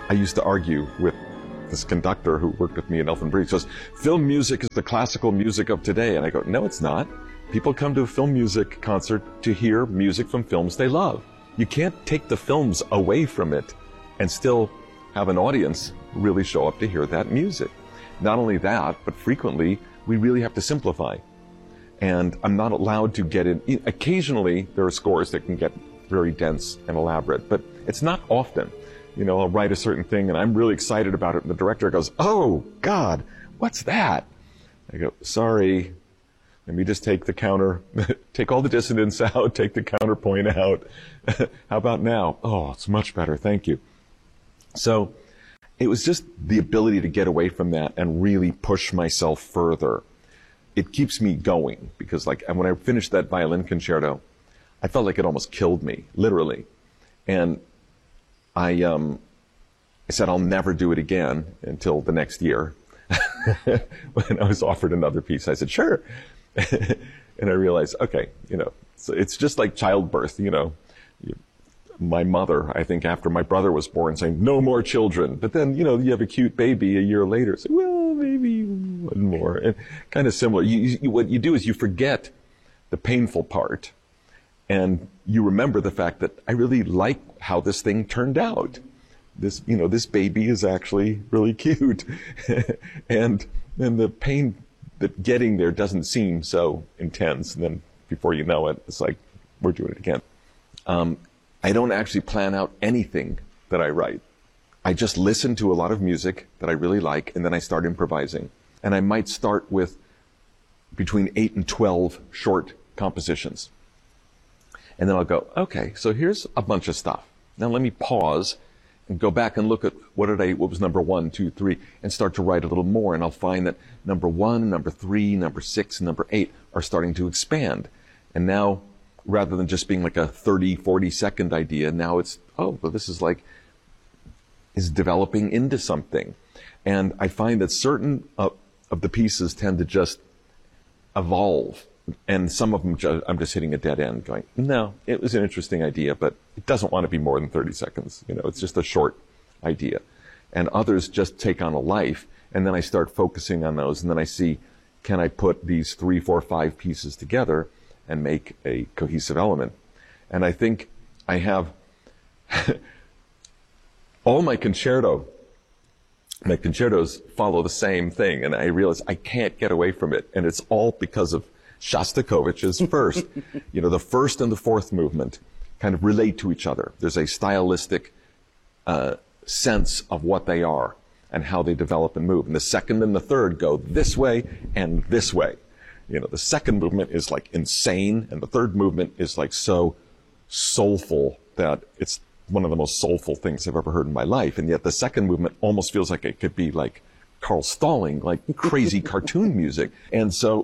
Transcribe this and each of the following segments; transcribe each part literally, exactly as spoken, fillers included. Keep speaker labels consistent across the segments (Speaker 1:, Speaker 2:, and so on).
Speaker 1: I used to argue with this conductor who worked with me in Elfin Breeze. He goes, film music is the classical music of today. And I go, no, it's not. People come to a film music concert to hear music from films they love. You can't take the films away from it and still have an audience really show up to hear that music. Not only that, but frequently we really have to simplify. And I'm not allowed to get in. Occasionally there are scores that can get very dense and elaborate, but it's not often. You know, I'll write a certain thing and I'm really excited about it, and the director goes, oh God, what's that? I go, sorry, let me just take the counter, take all the dissonance out, take the counterpoint out. How about now? Oh, it's much better, thank you. So it was just the ability to get away from that and really push myself further. It keeps me going, because like when I finished that violin concerto, I felt like it almost killed me, literally. And I, um, I said, I'll never do it again until the next year. When I was offered another piece, I said, sure. And I realized, okay, you know, so it's just like childbirth, you know. You, my mother, I think after my brother was born, saying, no more children. But then, you know, you have a cute baby a year later. Say, well, maybe one more. And kind of similar. You, you, what you do is you forget the painful part. And you remember the fact that I really like how this thing turned out. This, you know, this baby is actually really cute. and, and the pain that getting there doesn't seem so intense. And then before you know it, it's like, we're doing it again. Um, I don't actually plan out anything that I write. I just listen to a lot of music that I really like, and then I start improvising. And I might start with between eight and twelve short compositions. And then I'll go, okay, so here's a bunch of stuff. Now let me pause and go back and look at what did I, what was number one, two, three, and start to write a little more. And I'll find that number one, number three, number six, and number eight are starting to expand. And now, rather than just being like a thirty, forty second idea, now it's, oh, well, this is like, is developing into something. And I find that certain uh, of the pieces tend to just evolve. And some of them, ju- I'm just hitting a dead end going, no, it was an interesting idea, but it doesn't want to be more than thirty seconds. You know, it's just a short idea. And others just take on a life. And then I start focusing on those. And then I see, can I put these three, four, five pieces together and make a cohesive element? And I think I have all my concerto, my concertos follow the same thing. And I realize I can't get away from it. And it's all because of Shostakovich's first. You know, the first and the fourth movement kind of relate to each other. There's a stylistic uh, sense of what they are and how they develop and move. And the second and the third go this way and this way. You know, the second movement is like insane, and the third movement is like so soulful that it's one of the most soulful things I've ever heard in my life. And yet the second movement almost feels like it could be like Carl Stalling, like crazy cartoon music. And so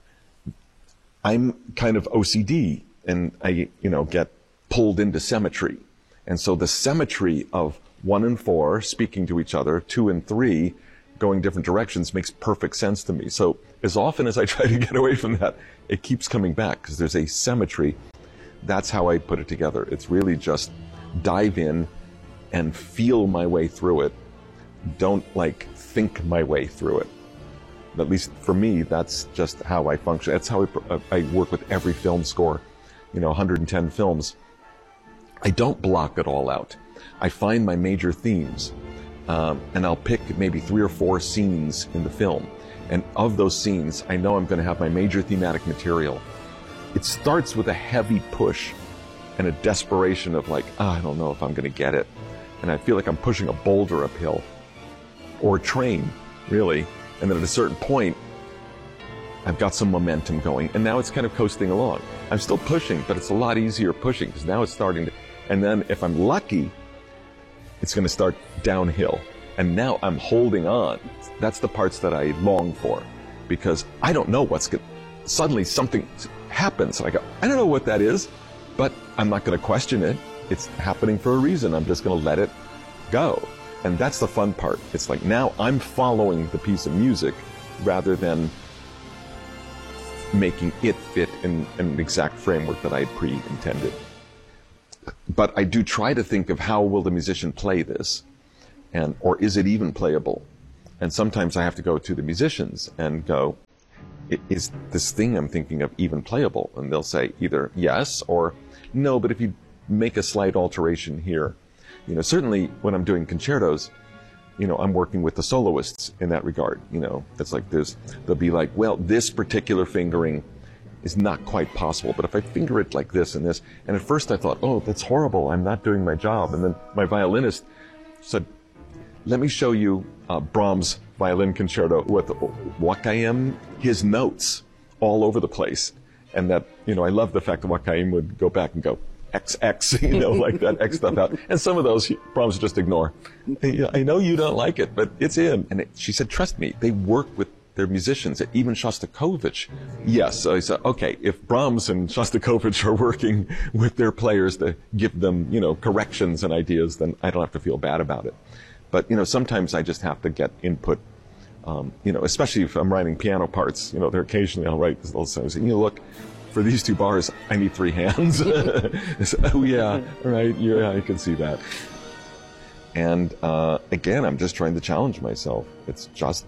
Speaker 1: I'm kind of O C D, and I, you know, get pulled into symmetry. And so the symmetry of one and four speaking to each other, two and three going different directions makes perfect sense to me. So as often as I try to get away from that, it keeps coming back because there's a symmetry. That's how I put it together. It's really just dive in and feel my way through it. Don't like think my way through it. At least for me, that's just how I function. That's how I, I work with every film score, you know, one hundred ten films. I don't block it all out. I find my major themes, um, and I'll pick maybe three or four scenes in the film. And of those scenes, I know I'm going to have my major thematic material. It starts with a heavy push and a desperation of like, oh, I don't know if I'm going to get it. And I feel like I'm pushing a boulder uphill, or a train, really. And then at a certain point, I've got some momentum going, and now it's kind of coasting along. I'm still pushing, but it's a lot easier pushing because now it's starting to, and then if I'm lucky, it's going to start downhill. And now I'm holding on. That's the parts that I long for, because I don't know what's going to, suddenly something happens. And I go, I don't know what that is, but I'm not going to question it. It's happening for a reason. I'm just going to let it go. And that's the fun part. It's like now I'm following the piece of music rather than making it fit in, in an exact framework that I had pre-intended. But I do try to think of how will the musician play this. And, or is it even playable? And sometimes I have to go to the musicians and go, is this thing I'm thinking of even playable? And they'll say either yes or no, but if you make a slight alteration here. You know, certainly when I'm doing concertos, you know, I'm working with the soloists in that regard. You know, it's like there's, they'll be like, well, this particular fingering is not quite possible, but if I finger it like this and this, and at first I thought, oh, that's horrible, I'm not doing my job. And then my violinist said, let me show you uh, Brahms' violin concerto with Joachim, his notes all over the place. And that, you know, I love the fact that Joachim would go back and go, X X, you know, like that X stuff out. And some of those Brahms just ignore. I know you don't like it, but it's in. And it, she said, trust me, they work with their musicians, even Shostakovich. Yes, so I said, okay, if Brahms and Shostakovich are working with their players to give them, you know, corrections and ideas, then I don't have to feel bad about it. But, you know, sometimes I just have to get input, um, you know, especially if I'm writing piano parts, you know, there occasionally I'll write this little song, you know, look, for these two bars, I need three hands. So, oh yeah, right, yeah, I can see that. And uh, again, I'm just trying to challenge myself. It's just,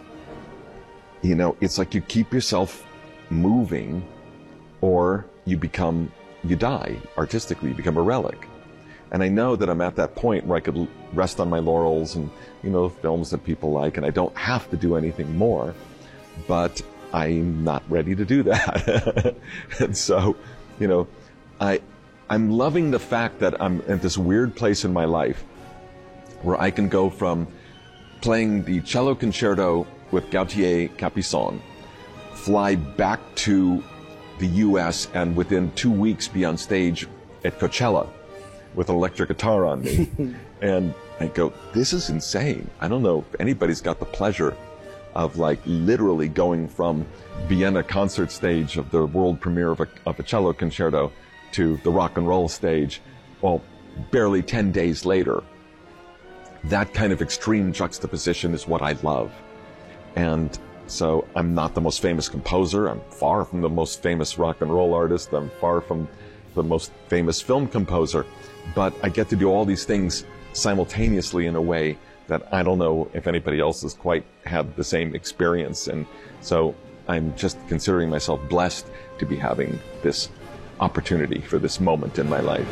Speaker 1: you know, it's like you keep yourself moving or you become, you die artistically, you become a relic. And I know that I'm at that point where I could rest on my laurels and, you know, films that people like, and I don't have to do anything more, but I'm not ready to do that. And so, you know, I, I'm loving the fact that I'm at this weird place in my life where I can go from playing the cello concerto with Gautier Capuçon, fly back to the U S and within two weeks be on stage at Coachella with an electric guitar on me. And I go, this is insane. I don't know if anybody's got the pleasure of like literally going from Vienna concert stage of the world premiere of a, of a cello concerto to the rock and roll stage, well, barely ten days later. That kind of extreme juxtaposition is what I love. And so I'm not the most famous composer. I'm far from the most famous rock and roll artist. I'm far from the most famous film composer. But I get to do all these things simultaneously in a way that I don't know if anybody else has quite had the same experience. And so I'm just considering myself blessed to be having this opportunity for this moment in my life.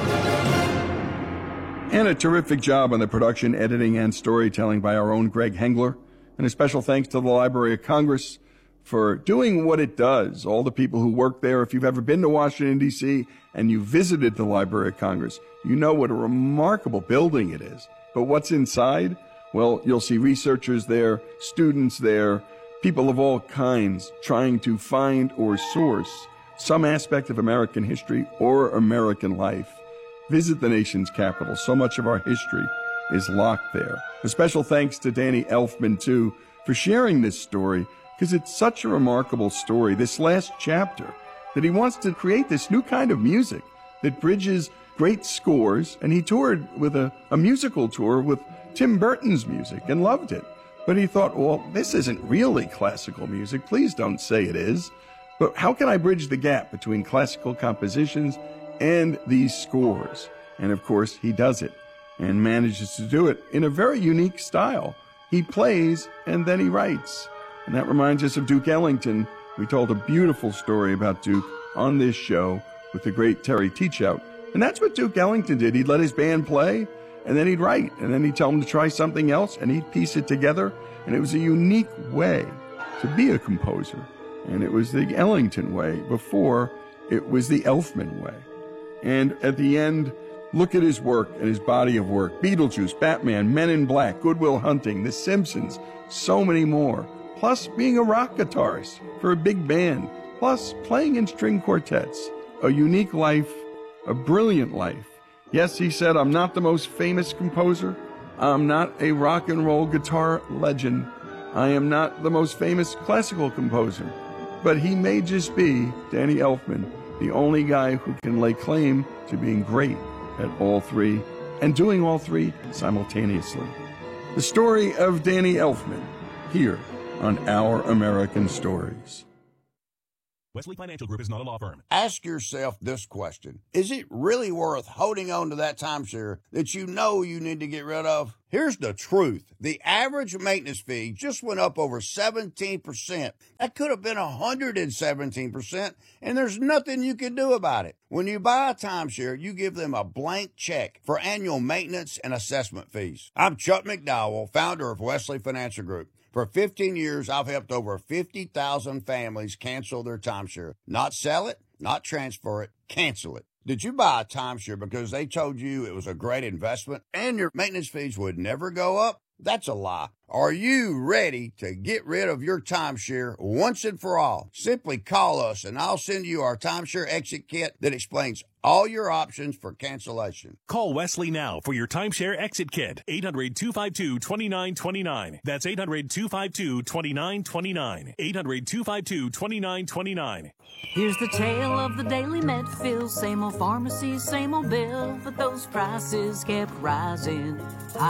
Speaker 2: And a terrific job on the production, editing, and storytelling by our own Greg Hengler. And a special thanks to the Library of Congress for doing what it does. All the people who work there, if you've ever been to Washington, D C, and you visited the Library of Congress, you know what a remarkable building it is. But what's inside? Well, you'll see researchers there, students there, people of all kinds trying to find or source some aspect of American history or American life. Visit the nation's capital. So much of our history is locked there. A special thanks to Danny Elfman, too, for sharing this story, because it's such a remarkable story, this last chapter, that he wants to create this new kind of music that bridges great scores, and he toured with a, a musical tour with Tim Burton's music and loved it. But he thought, well, this isn't really classical music. Please don't say it is. But how can I bridge the gap between classical compositions and these scores? And of course, he does it and manages to do it in a very unique style. He plays and then he writes. And that reminds us of Duke Ellington. We told a beautiful story about Duke on this show with the great Terry Teachout. And that's what Duke Ellington did. He'd let his band play, and then he'd write, and then he'd tell them to try something else, and he'd piece it together. And it was a unique way to be a composer. And it was the Ellington way before it was the Elfman way. And at the end, look at his work and his body of work. Beetlejuice, Batman, Men in Black, Good Will Hunting, The Simpsons, so many more. Plus being a rock guitarist for a big band. Plus playing in string quartets. A unique life, a brilliant life. Yes, he said, I'm not the most famous composer. I'm not a rock and roll guitar legend. I am not the most famous classical composer. But he may just be, Danny Elfman, the only guy who can lay claim to being great at all three and doing all three simultaneously. The story of Danny Elfman here on Our American Stories.
Speaker 3: Wesley Financial Group is not a law firm.
Speaker 4: Ask yourself this question. Is it really worth holding on to that timeshare that you know you need to get rid of? Here's the truth. The average maintenance fee just went up over seventeen percent. That could have been one hundred seventeen percent, and there's nothing you can do about it. When you buy a timeshare, you give them a blank check for annual maintenance and assessment fees. I'm Chuck McDowell, founder of Wesley Financial Group. For fifteen years, I've helped over fifty thousand families cancel their timeshare. Not sell it, not transfer it, cancel it. Did you buy a timeshare because they told you it was a great investment and your maintenance fees would never go up? That's a lie. Are you ready to get rid of your timeshare once and for all? Simply call us and I'll send you our timeshare exit kit that explains all your options for cancellation.
Speaker 3: Call Wesley now for your timeshare exit kit. eight hundred, two five two, two nine two nine. That's eight hundred, two five two, two nine two nine. eight hundred, two five two, two nine two nine.
Speaker 5: Here's the tale of the daily Medfill. Same old pharmacy, same old bill, but those prices kept rising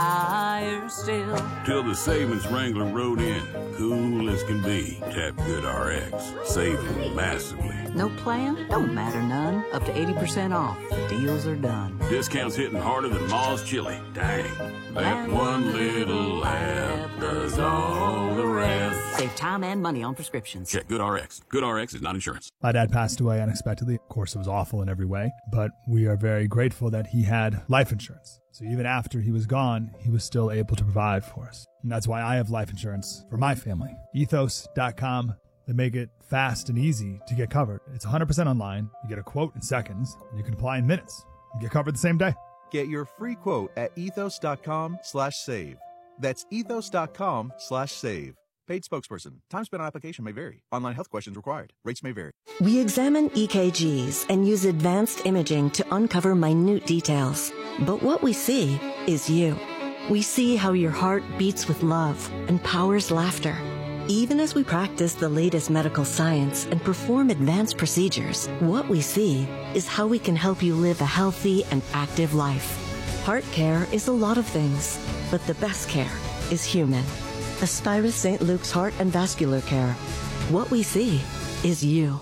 Speaker 5: higher still.
Speaker 6: Till the savings wrangler rode in, cool as can be. Tap GoodRx, saving massively.
Speaker 5: No plan? Don't matter none. Up to eighty percent off. The deals are done.
Speaker 6: Discounts hitting harder than Ma's chili. Dang. That one little app does all the rest.
Speaker 5: Save time and money on prescriptions.
Speaker 6: Check GoodRx. GoodRx is not insurance.
Speaker 7: My dad passed away unexpectedly. Of course, it was awful in every way, but we are very grateful that he had life insurance. So even after he was gone, he was still able to provide for us. And that's why I have life insurance for my family. ethos dot com. They make it fast and easy to get covered. It's one hundred percent online. You get a quote in seconds. You can apply in minutes. You get covered the same day.
Speaker 8: Get your free quote at ethos dot com slash save. That's ethos dot com slash save. Paid spokesperson. Time spent on application may vary. Online health questions required. Rates may vary.
Speaker 9: We examine E K Gs and use advanced imaging to uncover minute details. But what we see is you. We see how your heart beats with love and powers laughter. Even as we practice the latest medical science and perform advanced procedures, what we see is how we can help you live a healthy and active life. Heart care is a lot of things, but the best care is human. Aspirus Saint Luke's Heart and Vascular Care. What we see is you.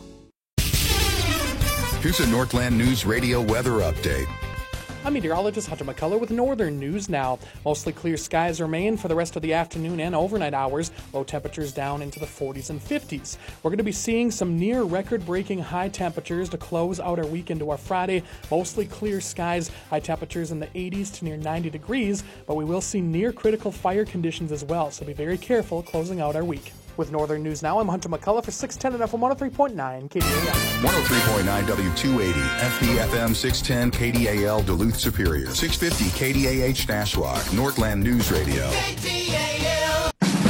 Speaker 10: Here's a Northland News Radio weather update.
Speaker 11: I'm meteorologist Hunter McCullough with Northern News Now. Mostly clear skies remain for the rest of the afternoon and overnight hours. Low temperatures down into the forties and fifties. We're going to be seeing some near record-breaking high temperatures to close out our week into our Friday. Mostly clear skies, high temperatures in the eighties to near ninety degrees, but we will see near critical fire conditions as well, so be very careful closing out our week. With Northern News Now, I'm Hunter McCullough for six ten and F M one oh three point nine K D A L.
Speaker 10: one oh three point nine W two eighty, F B F M six ten K D A L Duluth Superior, six fifty K D A H Nashwauk, Northland News Radio.
Speaker 12: K D A L.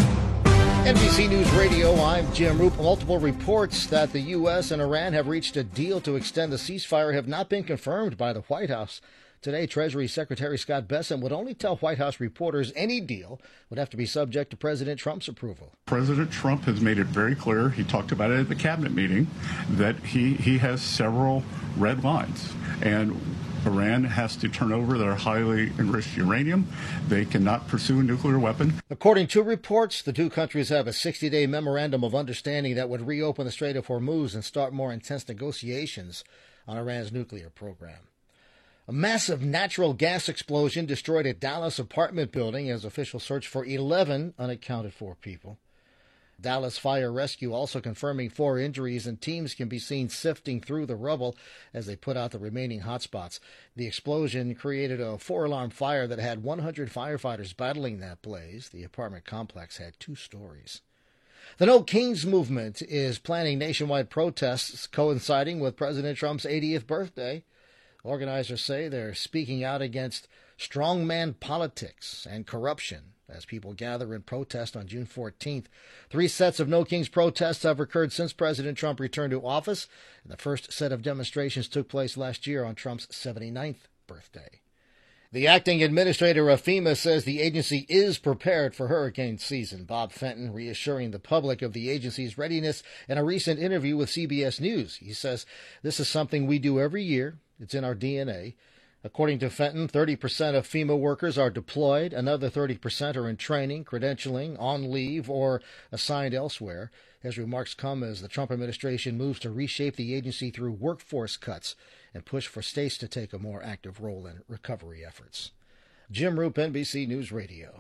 Speaker 12: N B C News Radio, I'm Jim Roop. Multiple reports that the U S and Iran have reached a deal to extend the ceasefire have not been confirmed by the White House. Today, Treasury Secretary Scott Bessent would only tell White House reporters any deal would have to be subject to President Trump's approval.
Speaker 13: President Trump has made it very clear, he talked about it at the cabinet meeting, that he, he has several red lines. And Iran has to turn over their highly enriched uranium. They cannot pursue a nuclear weapon.
Speaker 12: According to reports, the two countries have a sixty-day memorandum of understanding that would reopen the Strait of Hormuz and start more intense negotiations on Iran's nuclear program. A massive natural gas explosion destroyed a Dallas apartment building as officials search for eleven unaccounted for people. Dallas Fire Rescue also confirming four injuries, and teams can be seen sifting through the rubble as they put out the remaining hotspots. The explosion created a four-alarm fire that had one hundred firefighters battling that blaze. The apartment complex had two stories. The No Kings movement is planning nationwide protests coinciding with President Trump's eightieth birthday. Organizers say they're speaking out against strongman politics and corruption as people gather in protest on June fourteenth. Three sets of No Kings protests have occurred since President Trump returned to office, and the first set of demonstrations took place last year on Trump's seventy-ninth birthday. The acting administrator of FEMA says the agency is prepared for hurricane season. Bob Fenton reassuring the public of the agency's readiness in a recent interview with C B S News. He says, "This is something we do every year. It's in our D N A. According to Fenton, thirty percent of FEMA workers are deployed, another thirty percent are in training, credentialing, on leave, or assigned elsewhere. His remarks come as the Trump administration moves to reshape the agency through workforce cuts and push for states to take a more active role in recovery efforts. Jim Roop, N B C News Radio.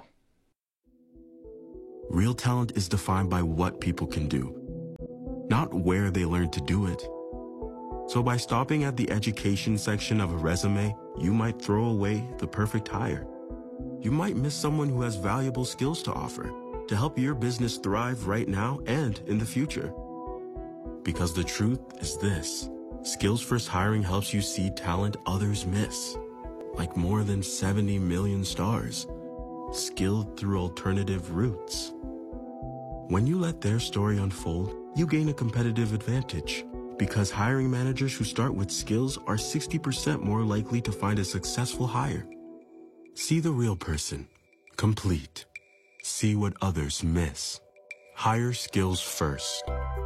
Speaker 14: Real talent is defined by what people can do, not where they learn to do it. So by stopping at the education section of a resume, you might throw away the perfect hire. You might miss someone who has valuable skills to offer to help your business thrive right now and in the future. Because the truth is this: Skills First Hiring helps you see talent others miss, like more than seventy million stars, skilled through alternative routes. When you let their story unfold, you gain a competitive advantage, because hiring managers who start with skills are sixty percent more likely to find a successful hire. See the real person, complete. See what others miss. Hire skills first.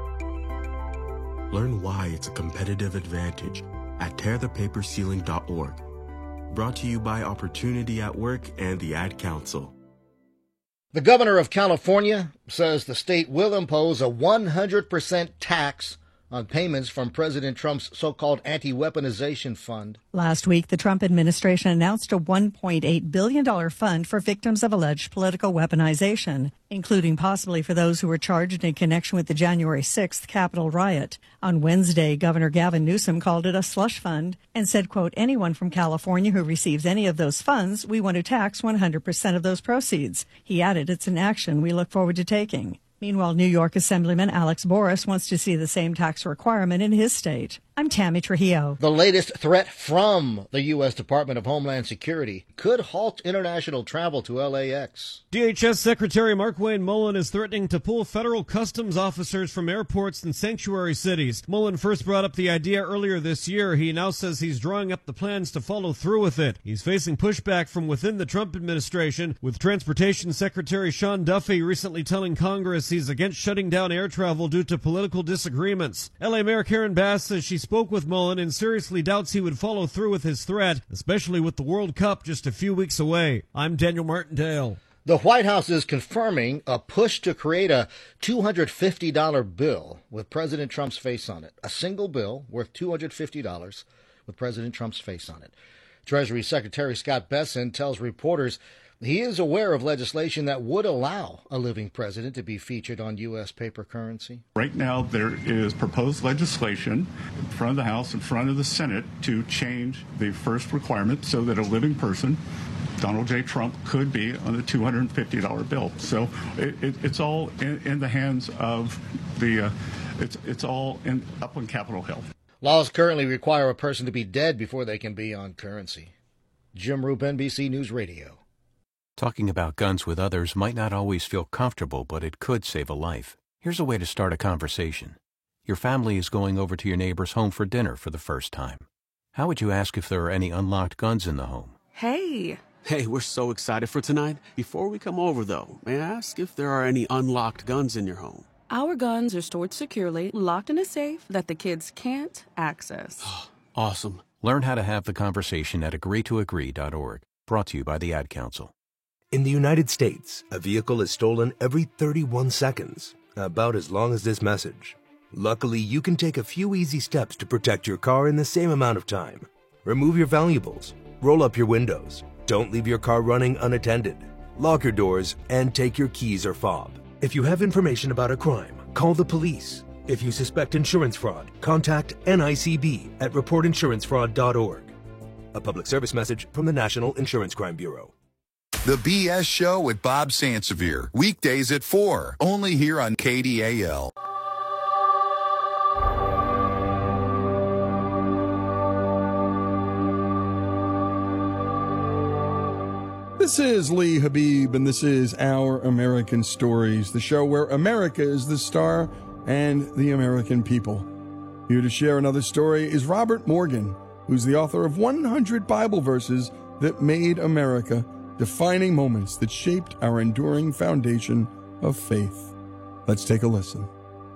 Speaker 14: Learn why it's a competitive advantage at tear the paper ceiling dot org. Brought to you by Opportunity at Work and the Ad Council.
Speaker 12: The governor of California says the state will impose a one hundred percent tax on payments from President Trump's so-called anti-weaponization fund.
Speaker 15: Last week, the Trump administration announced a one point eight billion dollars fund for victims of alleged political weaponization, including possibly for those who were charged in connection with the January sixth Capitol riot. On Wednesday, Governor Gavin Newsom called it a slush fund and said, quote, anyone from California who receives any of those funds, we want to tax one hundred percent of those proceeds. He added, it's an action we look forward to taking. Meanwhile, New York Assemblyman Alex Boris wants to see the same tax requirement in his state. I'm Tammy Trujillo.
Speaker 12: The latest threat from the U S Department of Homeland Security could halt international travel to L A X.
Speaker 16: D H S Secretary Markwayne Mullin is threatening to pull federal customs officers from airports and sanctuary cities. Mullin first brought up the idea earlier this year. He now says he's drawing up the plans to follow through with it. He's facing pushback from within the Trump administration, with Transportation Secretary Sean Duffy recently telling Congress he's against shutting down air travel due to political disagreements. L A Mayor Karen Bass says she spoke with Mullin and seriously doubts he would follow through with his threat, especially with the World Cup just a few weeks away. I'm Daniel Martindale.
Speaker 12: The White House is confirming a push to create a two hundred fifty dollars bill with President Trump's face on it. A single bill worth two hundred fifty dollars with President Trump's face on it. Treasury Secretary Scott Bessent tells reporters he is aware of legislation that would allow a living president to be featured on U S paper currency.
Speaker 13: Right now, there is proposed legislation in front of the House, in front of the Senate, to change the first requirement so that a living person, Donald J. Trump, could be on the two hundred fifty dollars bill. So it, it, it's all in, in the hands of the, uh, it's, it's all in, up on Capitol Hill.
Speaker 12: Laws currently require a person to be dead before they can be on currency. Jim Roop, N B C News Radio.
Speaker 17: Talking about guns with others might not always feel comfortable, but it could save a life. Here's a way to start a conversation. Your family is going over to your neighbor's home for dinner for the first time. How would you ask if there are any unlocked guns in the home?
Speaker 18: Hey. Hey, we're so excited for tonight. Before we come over, though, may I ask if there are any unlocked guns in your home?
Speaker 19: Our guns are stored securely, locked in a safe that the kids can't access.
Speaker 18: Awesome.
Speaker 17: Learn how to have the conversation at agree to agree dot org. Brought to you by the Ad Council.
Speaker 20: In the United States, a vehicle is stolen every thirty-one seconds, about as long as this message. Luckily, you can take a few easy steps to protect your car in the same amount of time. Remove your valuables, roll up your windows, don't leave your car running unattended, lock your doors, and take your keys or fob. If you have information about a crime, call the police. If you suspect insurance fraud, contact N I C B at report insurance fraud dot org. A public service message from the National Insurance Crime Bureau.
Speaker 10: The B S Show with Bob Sansevier. Weekdays at four, only here on K D A L.
Speaker 2: This is Lee Habib, and this is Our American Stories, the show where America is the star and the American people. Here to share another story is Robert Morgan, who's the author of one hundred Bible verses that made America, defining moments that shaped our enduring foundation of faith. Let's take a listen.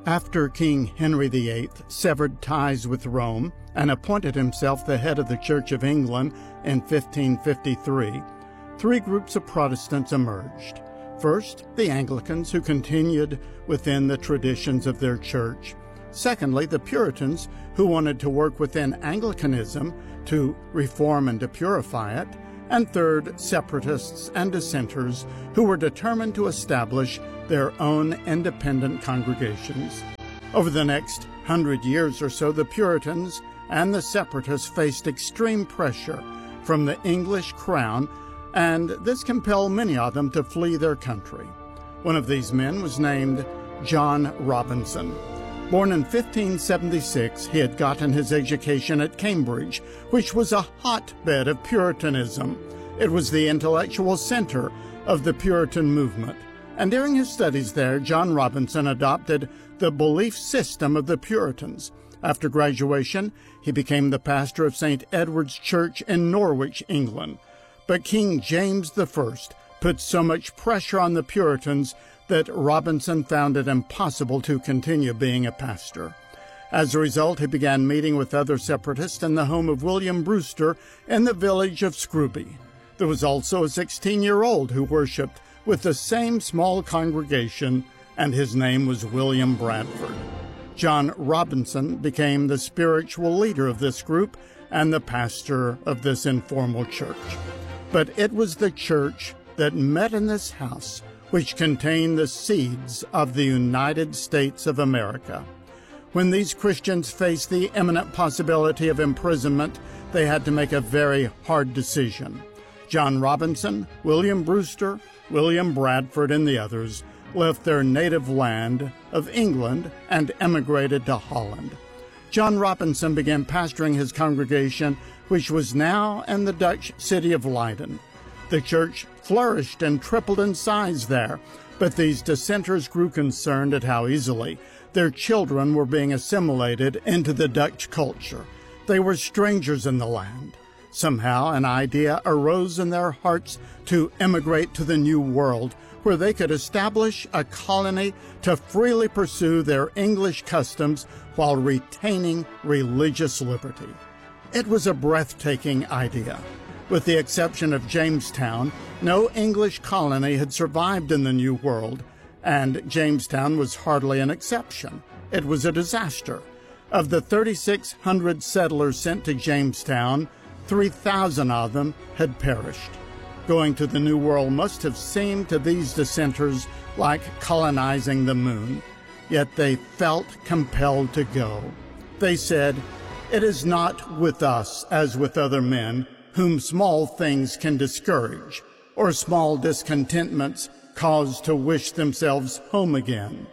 Speaker 21: After King Henry the Eighth severed ties with Rome and appointed himself the head of the Church of England in fifteen fifty-three, three groups of Protestants emerged. First, the Anglicans, who continued within the traditions of their church. Secondly, the Puritans, who wanted to work within Anglicanism to reform and to purify it. And third, separatists and dissenters, who were determined to establish their own independent congregations. Over the next hundred years or so, the Puritans and the separatists faced extreme pressure from the English crown, and this compelled many of them to flee their country. One of these men was named John Robinson. Born in fifteen seventy-six, he had gotten his education at Cambridge, which was a hotbed of Puritanism. It was the intellectual center of the Puritan movement. And during his studies there, John Robinson adopted the belief system of the Puritans. After graduation, he became the pastor of Saint Edward's Church in Norwich, England. But King James the First put so much pressure on the Puritans that Robinson found it impossible to continue being a pastor. As a result, he began meeting with other separatists in the home of William Brewster in the village of Scrooby. There was also a sixteen-year-old who worshipped with the same small congregation, and his name was William Bradford. John Robinson became the spiritual leader of this group and the pastor of this informal church. But it was the church that met in this house which contained the seeds of the United States of America. When these Christians faced the imminent possibility of imprisonment, they had to make a very hard decision. John Robinson, William Brewster, William Bradford, and the others left their native land of England and emigrated to Holland. John Robinson began pastoring his congregation, which was now in the Dutch city of Leiden. The church flourished and tripled in size there, but these dissenters grew concerned at how easily their children were being assimilated into the Dutch culture. They were strangers in the land. Somehow an idea arose in their hearts to emigrate to the New World, where they could establish a colony to freely pursue their English customs while retaining religious liberty. It was a breathtaking idea. With the exception of Jamestown, no English colony had survived in the New World, and Jamestown was hardly an exception. It was a disaster. Of the thirty-six hundred settlers sent to Jamestown, three thousand of them had perished. Going to the New World must have seemed to these dissenters like colonizing the moon, yet they felt compelled to go. They said, "It is not with us as with other men, whom small things can discourage, or small discontentments cause to wish themselves home again."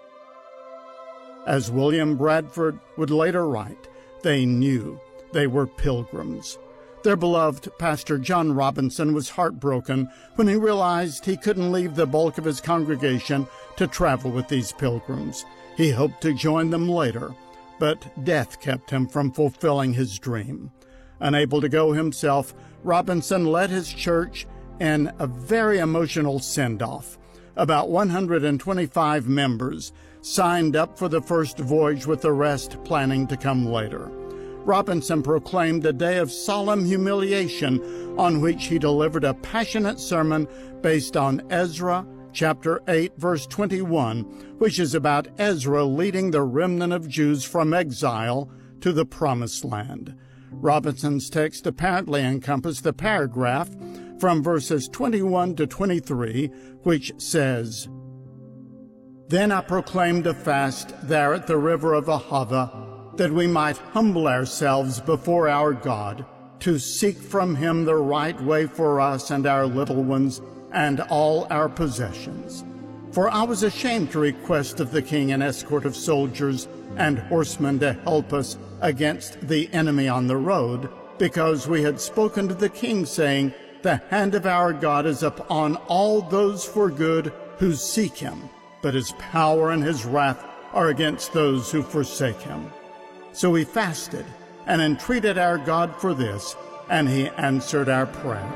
Speaker 21: As William Bradford would later write, they knew they were pilgrims. Their beloved Pastor John Robinson was heartbroken when he realized he couldn't leave the bulk of his congregation to travel with these pilgrims. He hoped to join them later, but death kept him from fulfilling his dream. Unable to go himself, Robinson led his church in a very emotional send-off. About one hundred twenty-five members signed up for the first voyage, with the rest planning to come later. Robinson proclaimed a day of solemn humiliation on which he delivered a passionate sermon based on Ezra chapter eight, verse twenty-one, which is about Ezra leading the remnant of Jews from exile to the Promised Land. Robinson's text apparently encompassed the paragraph from verses twenty-one to twenty-three, which says, "Then I proclaimed a fast there at the river of Ahava, that we might humble ourselves before our God, to seek from him the right way for us and our little ones and all our possessions. For I was ashamed to request of the king an escort of soldiers and horsemen to help us against the enemy on the road, because we had spoken to the king, saying, The hand of our God is upon all those for good who seek him, but his power and his wrath are against those who forsake him. So we fasted and entreated our God for this, and he answered our prayer."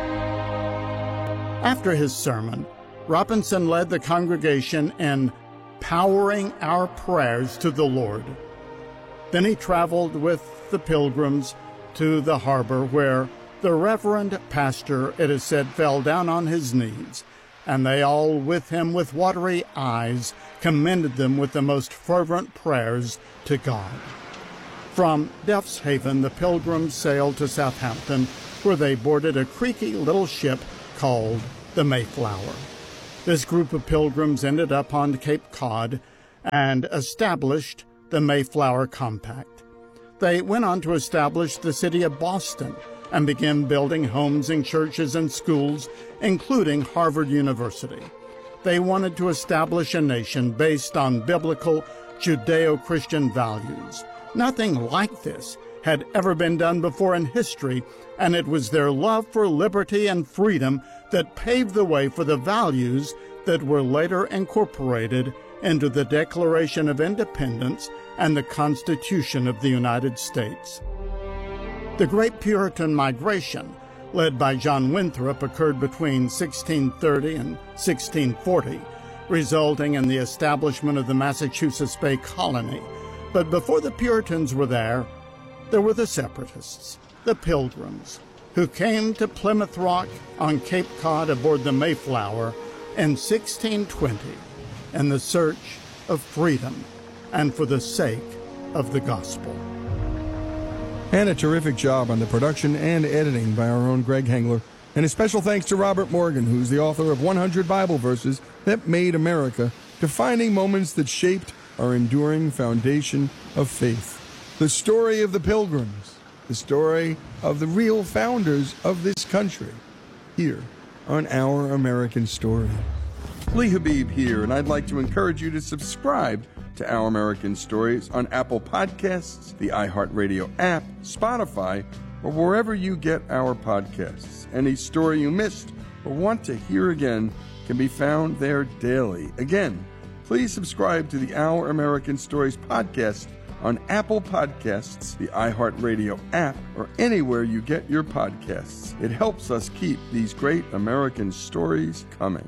Speaker 21: After his sermon, Robinson led the congregation in powering our prayers to the Lord. Then he traveled with the pilgrims to the harbor where the reverend pastor, it is said, fell down on his knees, and they all with him with watery eyes commended them with the most fervent prayers to God. From Death's Haven, the pilgrims sailed to Southampton, where they boarded a creaky little ship called the Mayflower. This group of pilgrims ended up on Cape Cod and established the Mayflower Compact. They went on to establish the city of Boston and began building homes and churches and schools, including Harvard University. They wanted to establish a nation based on biblical Judeo-Christian values. Nothing like this had ever been done before in history, and it was their love for liberty and freedom that paved the way for the values that were later incorporated into the Declaration of Independence and the Constitution of the United States. The Great Puritan Migration, led by John Winthrop, occurred between sixteen thirty and sixteen forty, resulting in the establishment of the Massachusetts Bay Colony. But before the Puritans were there, there were the Separatists, the Pilgrims, who came to Plymouth Rock on Cape Cod aboard the Mayflower in sixteen twenty in the search of freedom and for the sake of the gospel.
Speaker 2: And a terrific job on the production and editing by our own Greg Hengler. And a special thanks to Robert Morgan, who's the author of one hundred Bible Verses That Made America, defining moments that shaped our enduring foundation of faith. The story of the Pilgrims, the story of the real founders of this country, here on Our American Story. Lee Habib here, and I'd like to encourage you to subscribe to Our American Stories on Apple Podcasts, the iHeartRadio app, Spotify, or wherever you get our podcasts. Any story you missed or want to hear again can be found there daily. Again, please subscribe to the Our American Stories podcast on Apple Podcasts, the iHeartRadio app, or anywhere you get your podcasts. It helps us keep these great American stories coming.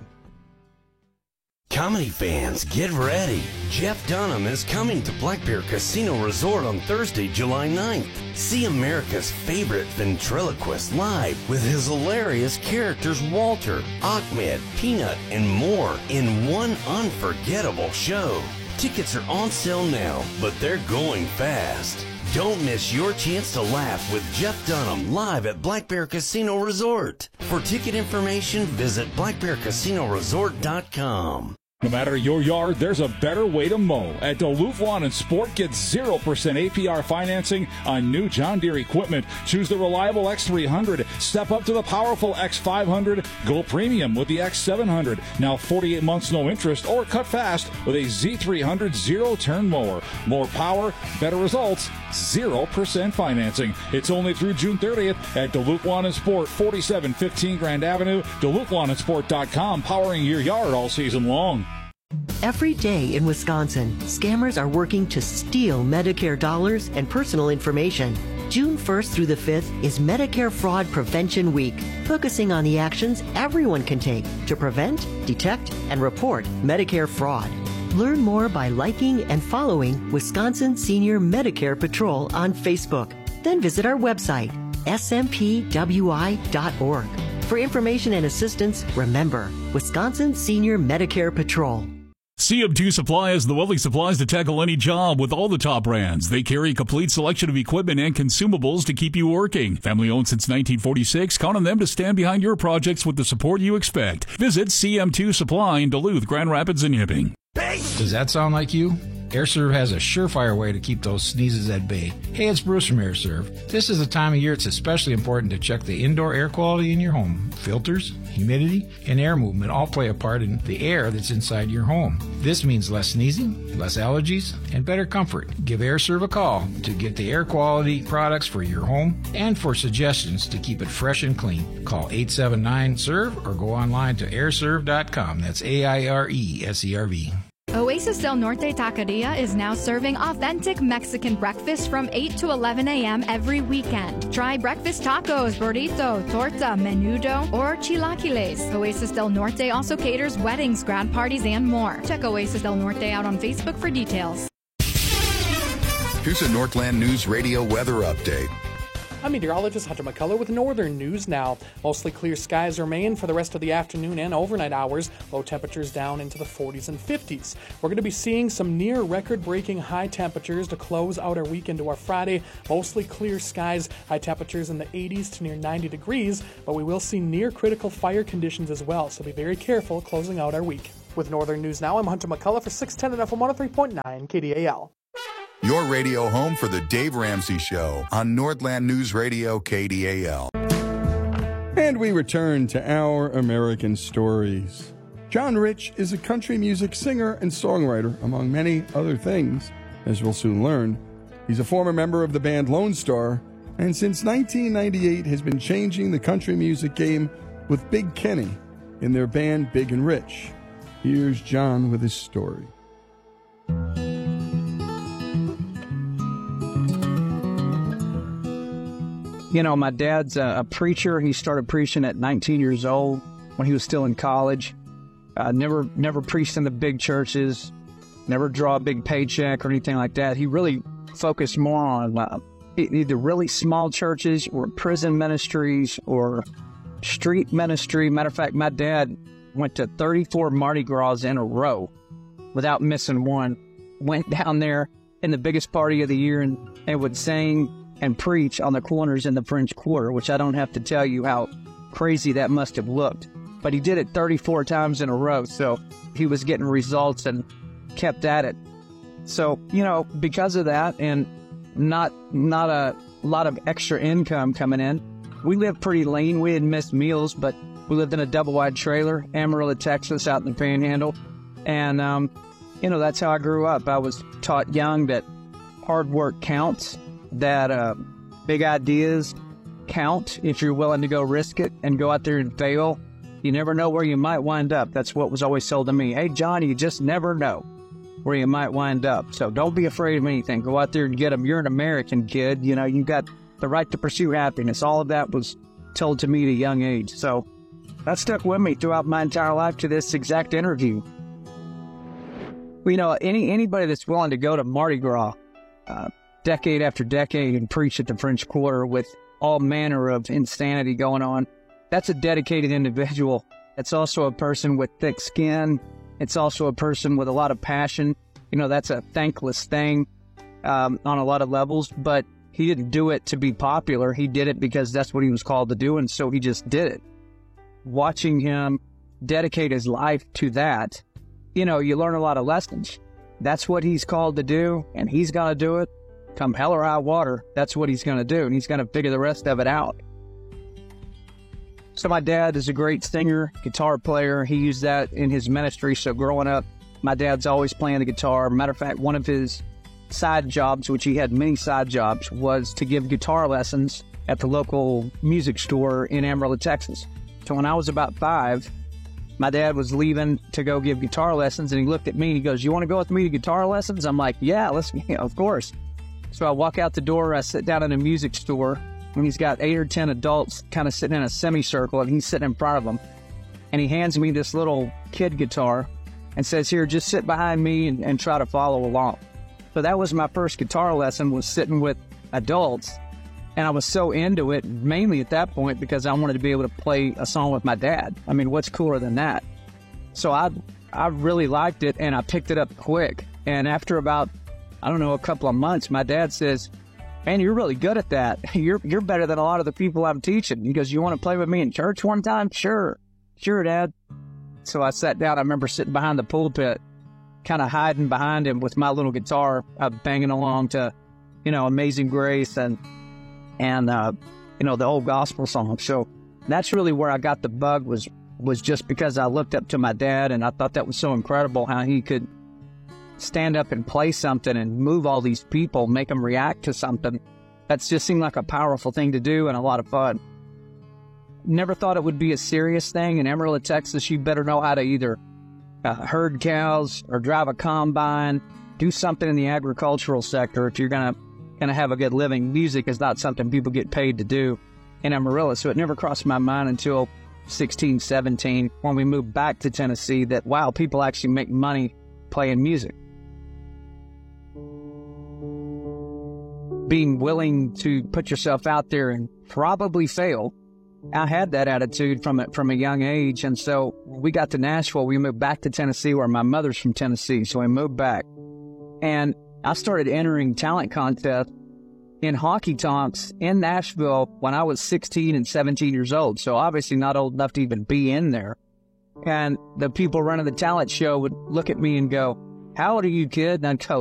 Speaker 1: Comedy fans, get ready. Jeff Dunham is coming to Black Bear Casino Resort on Thursday, July ninth. See America's favorite ventriloquist live with his hilarious characters Walter, Ahmed, Peanut, and more in one unforgettable show. Tickets are on sale now, but they're going fast. Don't miss your chance to laugh with Jeff Dunham live at Black Bear Casino Resort. For ticket information, visit black bear casino resort dot com.
Speaker 22: No matter your yard, there's a better way to mow. At Duluth Lawn and Sport, get zero percent A P R financing on new John Deere equipment. Choose the reliable X three hundred. Step up to the powerful X five hundred. Go premium with the X seven hundred. Now forty-eight months no interest, or cut fast with a Z three hundred zero-turn mower. More power, better results, zero percent financing. It's only through June thirtieth at Duluth Lawn and Sport, forty-seven fifteen Grand Avenue, Duluth Lawn and Sport dot com, powering your yard all season long.
Speaker 23: Every day in Wisconsin, scammers are working to steal Medicare dollars and personal information. June first through the fifth is Medicare Fraud Prevention Week, focusing on the actions everyone can take to prevent, detect, and report Medicare fraud. Learn more by liking and following Wisconsin Senior Medicare Patrol on Facebook. Then visit our website, S M P W I dot org. For information and assistance, remember, Wisconsin Senior Medicare Patrol.
Speaker 24: C M two Supply has the welding supplies to tackle any job with all the top brands. They carry a complete selection of equipment and consumables to keep you working. Family owned since nineteen forty-six, count on them to stand behind your projects with the support you expect. Visit C M two Supply in Duluth, Grand Rapids, and Hibbing.
Speaker 25: Does that sound like you? AirServe has a surefire way to keep those sneezes at bay. Hey, it's Bruce from AirServe. This is the time of year it's especially important to check the indoor air quality in your home. Filters, humidity, and air movement all play a part in the air that's inside your home. This means less sneezing, less allergies, and better comfort. Give AirServe a call to get the air quality products for your home and for suggestions to keep it fresh and clean. Call eight seven nine S E R V E or go online to air serve dot com. That's A I R E S E R V.
Speaker 3: Oasis del Norte Taqueria is now serving authentic Mexican breakfast from eight to eleven a.m. every weekend. Try breakfast tacos, burrito, torta, menudo, or chilaquiles. Oasis del Norte also caters weddings, grad parties, and more. Check Oasis del Norte out on Facebook for details.
Speaker 10: Here's a Northland News Radio weather update.
Speaker 11: I'm meteorologist Hunter McCullough with Northern News Now. Mostly clear skies remain for the rest of the afternoon and overnight hours. Low temperatures down into the forties and fifties. We're going to be seeing some near record-breaking high temperatures to close out our week into our Friday. Mostly clear skies, high temperatures in the eighties to near ninety degrees, but we will see near critical fire conditions as well, so be very careful closing out our week. With Northern News Now, I'm Hunter McCullough for six ten and F M one oh three point nine K D A L.
Speaker 10: Your radio home for the Dave Ramsey Show on Northland News Radio K D A L.
Speaker 2: And we return to Our American Stories. John Rich is a country music singer and songwriter, among many other things, as we'll soon learn. He's a former member of the band Lone Star, and since nineteen ninety-eight has been changing the country music game with Big Kenny in their band Big and Rich. Here's John with his story.
Speaker 4: You know, my dad's a, a preacher. He started preaching at nineteen years old when he was still in college. Uh, never never preached in the big churches, never draw a big paycheck or anything like that. He really focused more on uh, either really small churches or prison ministries or street ministry. Matter of fact, my dad went to thirty-four Mardi Gras in a row without missing one. Went down there in the biggest party of the year and, and would sing and preach on the corners in the French Quarter, which I don't have to tell you how crazy that must have looked. But he did it thirty-four times in a row, so he was getting results and kept at it. So, you know, because of that and not not a lot of extra income coming in, we lived pretty lean. We didn't miss meals, but we lived in a double-wide trailer, Amarillo, Texas, out in the Panhandle. And, um, you know, that's how I grew up. I was taught young that hard work counts, that uh, big ideas count if you're willing to go risk it and go out there and fail. You never know where you might wind up. That's what was always told to me. Hey, John, you just never know where you might wind up. So don't be afraid of anything. Go out there and get them. You're an American kid. You know, you got the right to pursue happiness. All of that was told to me at a young age. So that stuck with me throughout my entire life to this exact interview. Well, you know, any anybody that's willing to go to Mardi Gras, uh, decade after decade and preach at the French Quarter with all manner of insanity going on, that's a dedicated individual. It's also a person with thick skin. It's also a person with a lot of passion. You know, that's a thankless thing um, on a lot of levels, but he didn't do it to be popular. He did it because that's what he was called to do, and so he just did it. Watching him dedicate his life to that, you know, you learn a lot of lessons. That's what he's called to do, and he's going to do it. Come hell or high water, that's what he's going to do, and he's going to figure the rest of it out. So my dad is a great singer, guitar player. He used that in his ministry, so growing up, my dad's always playing the guitar. Matter of fact, one of his side jobs, which he had many side jobs, was to give guitar lessons at the local music store in Amarillo, Texas. So when I was about five, my dad was leaving to go give guitar lessons, and he looked at me and he goes, "You want to go with me to guitar lessons?" I'm like, "Yeah, let's, yeah, of course." So I walk out the door, I sit down in a music store, and he's got eight or ten adults kind of sitting in a semicircle, and he's sitting in front of them. And he hands me this little kid guitar and says, "Here, just sit behind me and, and try to follow along." So that was my first guitar lesson, was sitting with adults. And I was so into it, mainly at that point, because I wanted to be able to play a song with my dad. I mean, what's cooler than that? So I, I really liked it, and I picked it up quick. And after about, I don't know, a couple of months, my dad says, "Man, you're really good at that. You're you're better than a lot of the people I'm teaching." He goes, "You want to play with me in church one time?" "Sure. Sure, Dad." So I sat down. I remember sitting behind the pulpit, kind of hiding behind him with my little guitar, uh, banging along to, you know, Amazing Grace and, and uh, you know, the old gospel songs. So that's really where I got the bug, was, was just because I looked up to my dad, and I thought that was so incredible how he could stand up and play something and move all these people, make them react to something. That just seemed like a powerful thing to do and a lot of fun. Never thought it would be a serious thing. In Amarillo, Texas, you better know how to either uh, herd cows or drive a combine, do something in the agricultural sector if you're going to going to have a good living. Music is not something people get paid to do in Amarillo, so it never crossed my mind until sixteen, seventeen, when we moved back to Tennessee, that, wow, people actually make money playing music. Being willing to put yourself out there and probably fail, I had that attitude from a, from a young age, and so we got to Nashville. We moved back to Tennessee, where my mother's from Tennessee, so we moved back. And I started entering talent contests in honky tonks in Nashville when I was sixteen and seventeen years old, so obviously not old enough to even be in there. And the people running the talent show would look at me and go, "How old are you, kid?" And I'd go,